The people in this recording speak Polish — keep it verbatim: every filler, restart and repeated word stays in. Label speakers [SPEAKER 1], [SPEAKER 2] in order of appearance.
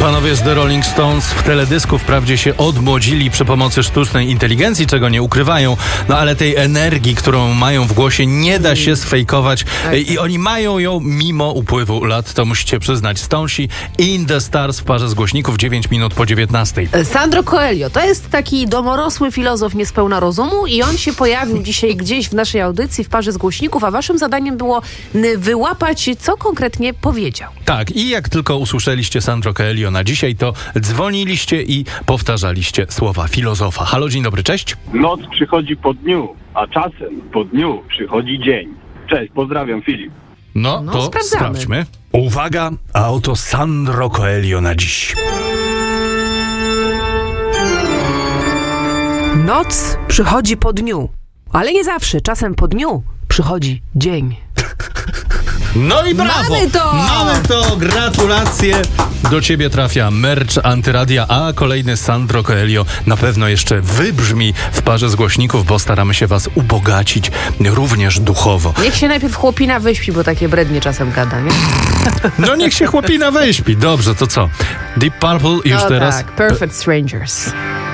[SPEAKER 1] Panowie z The Rolling Stones w teledysku wprawdzie się odmłodzili przy pomocy sztucznej inteligencji, czego nie ukrywają, no ale tej energii, którą mają w głosie, nie da się sfejkować i oni mają ją mimo upływu lat, to musicie przyznać. Stonesi in the Stars w parze z głośników dziewięć minut po dziewiętnastej.
[SPEAKER 2] Sandro Coelho to jest taki domorosły filozof niespełna rozumu i on się pojawił dzisiaj gdzieś w naszej audycji w parze z głośników, a waszym zadaniem było wyłapać, co konkretnie powiedział.
[SPEAKER 1] Tak, i jak tylko usłyszeliście Sandro Coelho na dzisiaj, to dzwoniliście i powtarzaliście słowa filozofa. Halo, dzień dobry, cześć.
[SPEAKER 3] Noc przychodzi po dniu, a czasem po dniu przychodzi dzień. Cześć, pozdrawiam, Filip.
[SPEAKER 1] No,
[SPEAKER 2] No,
[SPEAKER 1] to
[SPEAKER 2] sprawdzamy.
[SPEAKER 1] sprawdźmy.
[SPEAKER 4] Uwaga, a oto Sandro Coelho na dziś.
[SPEAKER 2] Noc przychodzi po dniu, ale nie zawsze. Czasem po dniu przychodzi dzień.
[SPEAKER 1] No i brawo!
[SPEAKER 2] Mamy to!
[SPEAKER 1] Mamy to! Gratulacje! Do ciebie trafia merch Antyradia, a kolejny Sandro Coelho na pewno jeszcze wybrzmi w parze z głośników, bo staramy się was ubogacić również duchowo.
[SPEAKER 2] Niech się najpierw chłopina wyśpi, bo takie brednie czasem gada, nie?
[SPEAKER 1] No niech się chłopina wyśpi. Dobrze, to co? Deep Purple już
[SPEAKER 2] No
[SPEAKER 1] teraz...
[SPEAKER 2] tak, Perfect Strangers.